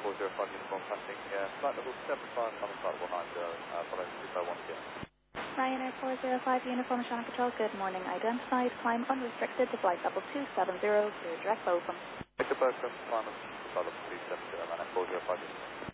405 uniform passing flight level 75 on flight level 90, following 251 again. Ryanair 405 uniform Channel Control, good morning. Identified, climb unrestricted to flight level 270, clear direct Bochum. Take the Bochum, climb on flight level 270, Ryanair 405 uniform.